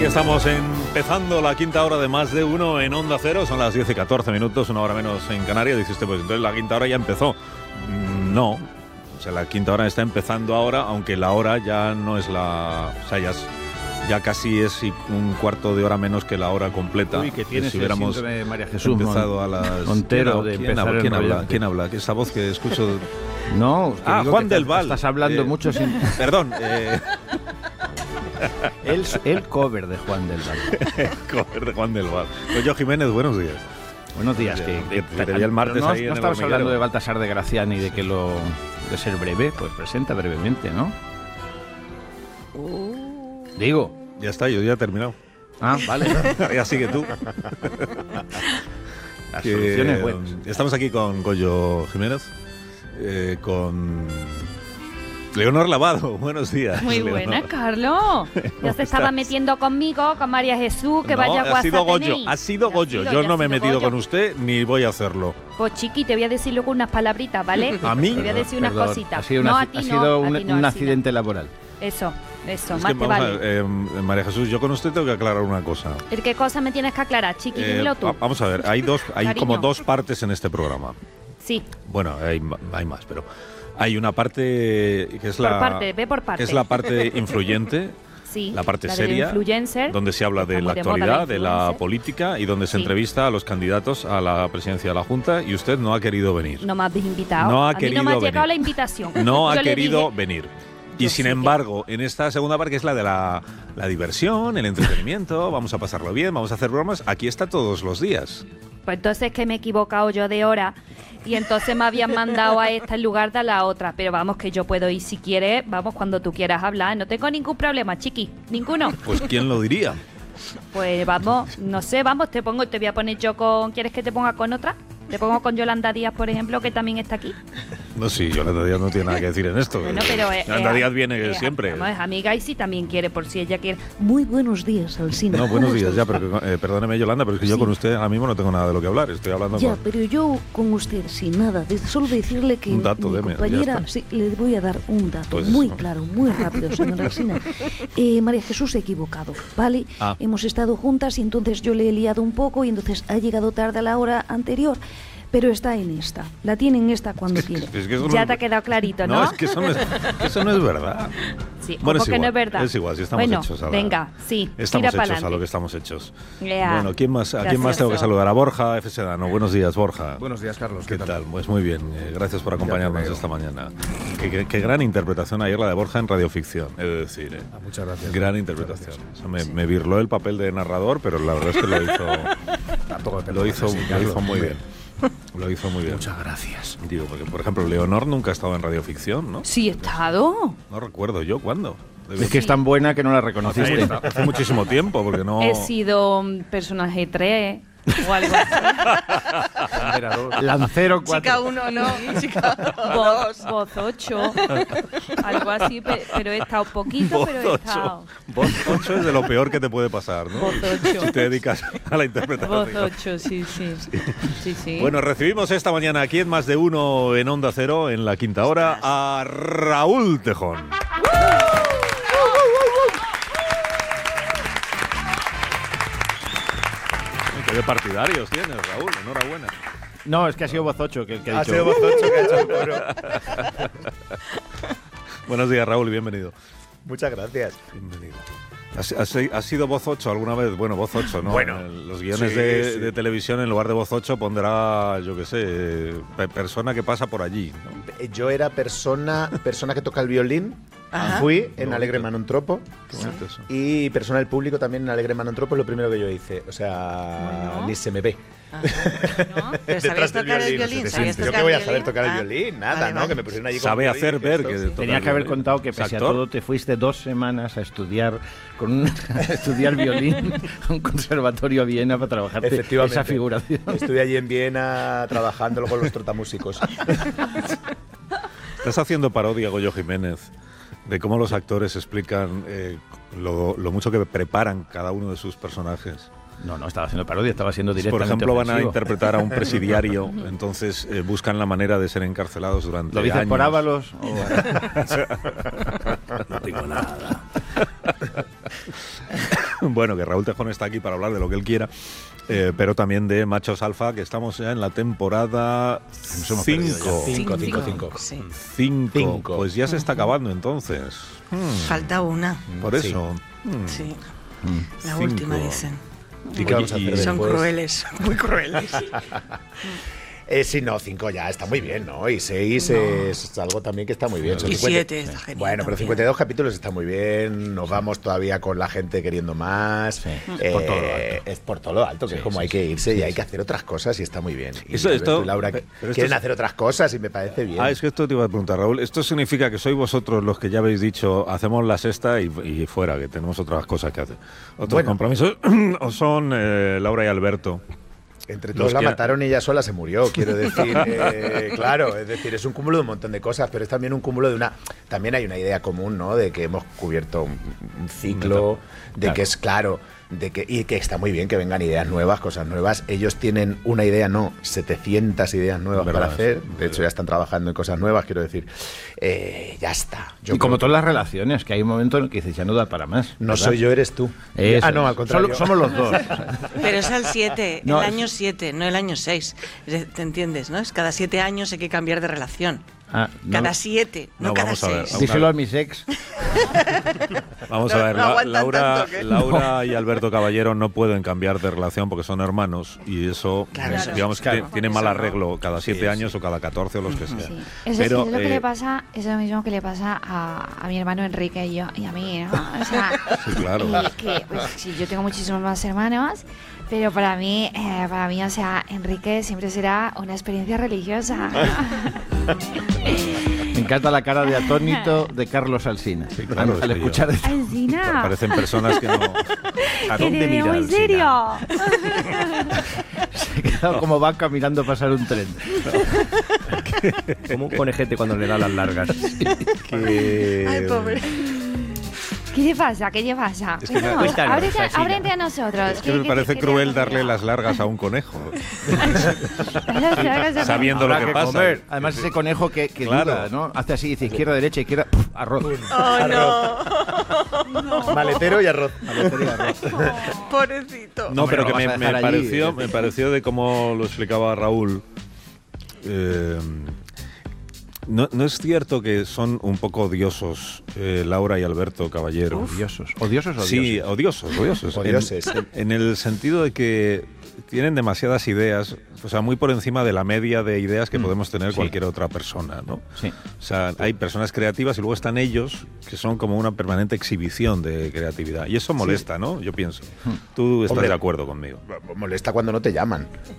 Aquí estamos empezando la quinta hora de Más de Uno en Onda Cero. Son las 10 y 14 minutos, una hora menos en Canarias. Dice usted, pues entonces la quinta hora ya empezó. No, o sea, la quinta hora está empezando ahora, aunque la hora ya no es la... O sea, ya casi es un cuarto de hora menos que la hora completa. Uy, que tienes si hubiéramos de María Jesús empezado a las... Montero. ¿Quién habla? ¿Qué es esa voz que escucho? No, Juan del Val. Estás hablando mucho sin... Perdón. El cover de Juan del Val. Cover de Juan del Val. Pues yo, Jiménez, buenos días. Buenos días. Que te veía el martes no, ahí en no el estabas hormiguero. hablando de Baltasar de Gracián y de que de ser breve, pues presenta brevemente, ¿no? Digo. Ya está, yo ya he terminado. Ah, vale. Ya sigue tú. Las soluciones buenas. Estamos aquí con Goyo Jiménez, con Leonor Lavado. Buenos días. Muy Leonor. buena, Carlos. Ya se estaba metiendo conmigo, con María Jesús, que No, vaya ha WhatsApp sido Goyo, tenéis. ha sido Goyo. Yo no me he metido con usted ni voy a hacerlo. Pues chiqui, te voy a decir luego unas palabritas, ¿vale? ¿A mí? Te voy a decir unas Perdón, cositas. Ha sido, no, a ti ha no, sido a un, ti no, un Alsina. accidente laboral. Eso, Es más que, te vamos a vale. ver, María Jesús, yo con usted tengo que aclarar una cosa. ¿El qué cosa me tienes que aclarar, chiqui? Dímelo tú. Vamos a ver, hay Cariño. como dos partes en este programa. Sí, Bueno, hay más, pero hay una parte que es por parte, ve por que parte. es la parte influyente, sí, la parte del seria, influencer, donde se habla de está la muy de moda actualidad, de la influencer. política y donde se Sí. entrevista a los candidatos a la presidencia de la Junta y usted no ha querido venir. No me habéis invitado. No ha a mí querido no me ha venir. llegado la invitación. No ha Yo le querido dije- venir. Y Yo sin sí que- embargo, en esta segunda parte, que es la de la diversión, el entretenimiento, vamos a pasarlo bien, vamos a hacer bromas, aquí está todos los días. Pues entonces que me he equivocado yo de hora y entonces me habían mandado a esta en lugar de a la otra. Pero vamos, que yo puedo ir si quieres, vamos, cuando tú quieras hablar. No tengo ningún problema, chiqui, ninguno. Pues ¿quién lo diría? Pues vamos, no sé, vamos, te voy a poner yo con... ¿Quieres que te ponga con otra? Te pongo con Yolanda Díaz, por ejemplo, que también está aquí. No, sí, Yolanda Díaz no tiene nada que decir en esto. Bueno, pero Yolanda Díaz viene siempre. Vamos, es amiga y si también quiere, por si ella quiere. Muy buenos días, Alsina. No, buenos días ya, pero perdóneme, Yolanda, pero es que yo Sí. con usted ahora mismo no tengo nada de lo que hablar. Estoy hablando Ya, con... pero yo con usted, sin nada, solo decirle que Un dato, mi deme, ya compañera, está. sí, le voy a dar un dato Pues muy eso. claro, muy rápido, señora Alsina. María Jesús se ha equivocado, ¿vale? Ah. Hemos estado juntas y entonces yo le he liado un poco y entonces ha llegado tarde a la hora anterior. Pero está en esta, la tiene en esta cuando quiere. Es que eso Ya no- te ha quedado clarito, ¿no? No, es que eso no es verdad. Sí, Bueno, ¿cómo es que no igual, es verdad? es igual, si estamos bueno, hechos a la... venga, sí, Estamos tira hechos para a lo que estamos hechos. Ya. Bueno, ¿a quién más tengo que Gracioso. saludar? A Borja F. Sedano. Buenos días, Borja. Buenos días, Carlos. ¿Qué tal? Pues muy bien. Gracias por acompañarnos veo. esta mañana. Qué gran interpretación ayer la de Borja en Radioficción, he de decir. Muchas gracias. Gran interpretación. O sea, me birló el papel de narrador, pero la verdad es que lo hizo muy bien. Lo hizo muy bien. Muchas gracias. Digo, porque por ejemplo, Leonor nunca ha estado en Radioficción, ¿no? Sí, he estado. No recuerdo yo cuándo. Es que es tan buena que no la reconociste. Hace muchísimo tiempo, porque no... He sido un personaje 3 o algo así. Lancero 4. Chica 1, no. Chica Voz 8. Algo así, pero he estado poquito, pero he estado. Voz 8 es de lo peor que te puede pasar, ¿no? Voz 8. Si te dedicas a la interpretación. Voz 8, sí. Sí. Bueno, recibimos esta mañana aquí en Más de Uno en Onda Cero, en la quinta hora, a Raúl Tejón. Qué de partidarios tienes, Raúl, enhorabuena. No, es que ha sido voz 8 que ha dicho. Ha sido voz 8 que ha hecho el coro. Buenos días, Raúl, y bienvenido. Muchas gracias. Bienvenido. ¿Has sido voz 8 alguna vez? Bueno, voz 8, ¿no? Bueno, En los guiones sí, de, sí. de televisión, en lugar de voz 8, pondrá, yo qué sé, persona que pasa por allí, ¿no? Yo era persona que toca el violín. Ajá. Fui en Qué Alegre bonito. Manontropo. Qué bonito eso. Y persona del público también en Alegre Manontropo es lo primero que yo hice. O sea, Bueno. ni se me ve. ¿No? ¿Pero sabías Detrás del tocar el violín, violín? no sé, ¿Sabías ¿Yo tocar qué voy a el saber violín? tocar el Ah, violín? Nada, vale, ¿no? vale. Que me pusieron allí con Sabe violín, hacer que ver esto, que sí. toca Tenía que haber violín. contado que pese a Actor. todo te fuiste 2 semanas a estudiar a estudiar violín a un conservatorio a Viena para trabajar Efectivamente. esa figuración. Estuve allí en Viena trabajando con los trotamúsicos. Estás haciendo parodia, Goyo Jiménez, de cómo los actores explican lo mucho que preparan cada uno de sus personajes. No, estaba haciendo parodia, estaba siendo Por directamente ejemplo, van a ofensivo. interpretar a un presidiario, entonces buscan la manera de ser encarcelados durante ¿Lo dices años. por Ábalos? O... No digo nada. Bueno, que Raúl Tejón está aquí para hablar de lo que él quiera, pero también de Machos Alfa, que estamos ya en la temporada 5. Sí. 5. Pues ya se está acabando entonces. Falta una. Por eso. Sí. La 5. última, dicen. ¿Y qué vamos a hacer Son después? crueles, muy crueles. Sí, no, 5 ya está muy bien, ¿no? Y 6 es algo también que está muy bien. Son Y 50 7 está genial. Bueno, pero también. 52 capítulos está muy bien. Nos vamos todavía con la gente queriendo más. por todo lo alto. Es por todo lo alto, que es como hay que irse y hay que hacer otras cosas y está muy bien. Y Eso- Alberto esto- y Laura pero esto quieren es- hacer otras cosas y me parece bien. Es que esto te iba a preguntar, Raúl. ¿Esto significa que sois vosotros los que ya habéis dicho, hacemos la sexta y fuera, que tenemos otras cosas que hacer? ¿Otros Bueno. compromisos? ¿O son Laura y Alberto? Entre todos Los la que- mataron y ella sola se murió, quiero decir. Claro, es decir, es un cúmulo de un montón de cosas, pero es también un cúmulo de una... También hay una idea común, ¿no? De que hemos cubierto un ciclo, de Claro. que es claro, y que está muy bien que vengan ideas nuevas, cosas nuevas. Ellos tienen una idea, no, 700 ideas nuevas Verdad, para hacer. sí. De hecho, ya están trabajando en cosas nuevas, quiero decir. Ya está. Yo y como creo todas las relaciones, que hay un momento en el que dices, ya no da para más. no ¿verdad? soy yo, eres tú. Eso No, es. al contrario. Somos los dos. Pero es al 7, No, el es- año 7, no el año 6. ¿Te entiendes, no? Es cada 7 años hay que cambiar de relación. Ah, no. Cada 7, no, No, cada vamos a ver, 6. Díselo a mis ex. Vamos No- a ver, no aguantan Laura, tanto, ¿qué? Laura y Alberto Caballero no pueden cambiar de relación porque son hermanos y eso, Claro, digamos que claro. tiene Eso mal no. arreglo cada 7 años o cada 14 o los que sean. Sí. Pero, Es lo que le pasa, es lo mismo que le pasa a mi hermano Enrique y a mí, ¿no? O sea, Sí, claro. y que, pues, sí, yo tengo muchísimos más hermanos, pero para mí, o sea, Enrique siempre será una experiencia religiosa. Me encanta la cara de atónito de Carlos Alsina. claro, al es que escuchar esto. Alcina, Parecen personas que no... ¿A que dónde te veo mira en Alsina? serio. Se ha quedado como vaca mirando pasar un tren. Como un conejete cuando le da las largas. Ay, pobre. ¿Qué le pasa? ¿Qué le pasa? Es que me- Vamos, Cuéntanos, ábrete, Alsina. ábrete a nosotros. Es que me parece cruel darle las largas a un conejo, sabiendo lo Habrá que pasa. comer. Además, ese conejo que Claro. duda, ¿no? Hace así, dice izquierda, derecha, izquierda, ¡puf! Arroz. Oh, no. Maletero y arroz. Pobrecito. No, Hombre, pero lo que vas a me dejar allí, pareció, me pareció de cómo lo explicaba Raúl. No es cierto que son un poco odiosos Laura y Alberto Caballero. Odiosos. ¿Odiosos o Sí, odiosos. Odioses. En el sentido de que tienen demasiadas ideas, o sea, muy por encima de la media de ideas que podemos tener sí. cualquier otra persona, ¿no? Sí. O sea, hay personas creativas y luego están ellos, que son como una permanente exhibición de creatividad. Y eso molesta, ¿no? Yo pienso. Tú estás Hombre. de acuerdo conmigo. Molesta cuando no te llaman.